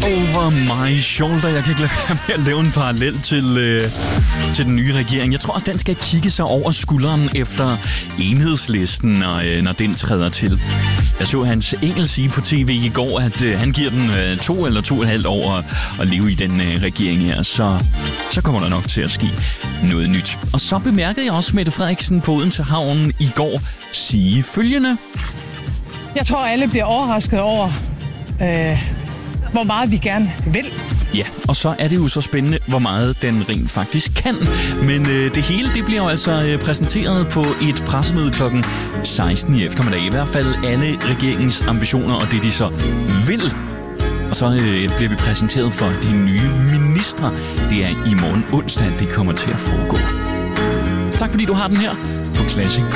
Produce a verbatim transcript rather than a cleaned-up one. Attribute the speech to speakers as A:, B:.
A: Over my shoulder. Jeg kan ikke lade være med at lave en parallel til, øh, til den nye regering. Jeg tror også, den skal kigge sig over skulderen efter Enhedslisten, når, øh, når den træder til. Jeg så Hans Engel sige på tv i går, at øh, han giver den øh, to eller to og et halvt år at, at leve i den øh, regering her. Så, så kommer der nok til at ske noget nyt. Og så bemærkede jeg også Mette Frederiksen på Odense Havn i går sige følgende.
B: Jeg tror, alle bliver overrasket over, øh, hvor meget vi gerne vil.
A: Ja, og så er det jo så spændende, hvor meget den rent faktisk kan. Men øh, det hele, det bliver jo altså øh, præsenteret på et pressemøde klokken seksten i eftermiddag. I hvert fald alle regeringens ambitioner og det, de så vil. Og så øh, bliver vi præsenteret for de nye ministre. Det er i morgen onsdag, det kommer til at foregå. Tak fordi du har den her på Classic.